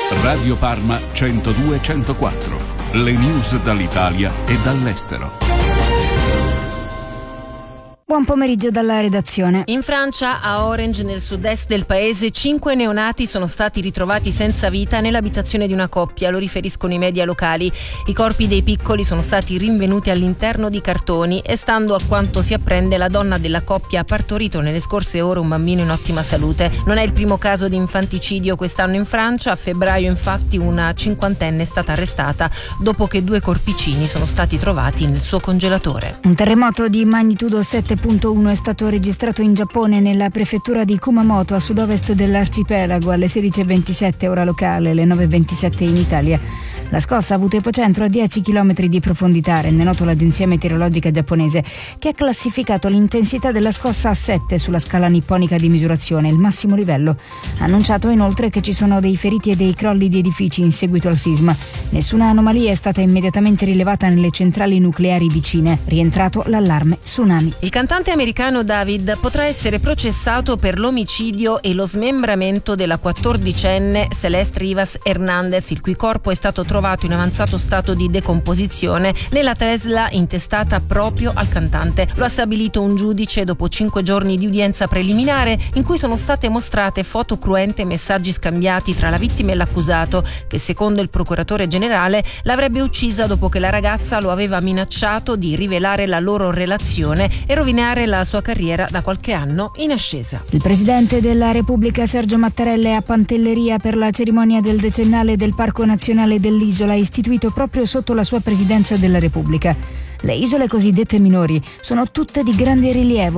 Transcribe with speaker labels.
Speaker 1: Radio Parma 102-104. Le news dall'Italia e dall'estero.
Speaker 2: Buon pomeriggio dalla redazione.
Speaker 3: In Francia, a Orange, nel sud-est del paese, 5 neonati sono stati ritrovati senza vita nell'abitazione di una coppia, lo riferiscono i media locali. I corpi dei piccoli sono stati rinvenuti all'interno di cartoni e, stando a quanto si apprende, la donna della coppia ha partorito nelle scorse ore un bambino in ottima salute. Non è il primo caso di infanticidio quest'anno in Francia. A febbraio, infatti, una cinquantenne è stata arrestata dopo che 2 corpicini sono stati trovati nel suo congelatore.
Speaker 2: Un terremoto di magnitudo 7.1 è stato registrato in Giappone, nella prefettura di Kumamoto, a sud-ovest dell'arcipelago, alle 16:27 ora locale, alle 9:27 in Italia. La scossa ha avuto epocentro a 10 km di profondità, rende noto l'agenzia meteorologica giapponese, che ha classificato l'intensità della scossa a 7 sulla scala nipponica di misurazione, il massimo livello. Ha annunciato inoltre che ci sono dei feriti e dei crolli di edifici in seguito al sisma. Nessuna anomalia è stata immediatamente rilevata nelle centrali nucleari vicine. Rientrato l'allarme tsunami.
Speaker 3: Il cantante americano David potrà essere processato per l'omicidio e lo smembramento della 14enne Celeste Rivas Hernandez, il cui corpo è stato trovato in avanzato stato di decomposizione nella Tesla intestata proprio al cantante. Lo ha stabilito un giudice dopo 5 giorni di udienza preliminare, in cui sono state mostrate foto cruente e messaggi scambiati tra la vittima e l'accusato, che secondo il procuratore generale l'avrebbe uccisa dopo che la ragazza lo aveva minacciato di rivelare la loro relazione e rovinare la sua carriera da qualche anno in ascesa.
Speaker 2: Il presidente della Repubblica Sergio Mattarella è a Pantelleria per la cerimonia del decennale del Parco Nazionale dell'Isola, istituito proprio sotto la sua presidenza della Repubblica. Le isole cosiddette minori sono tutte di grande rilievo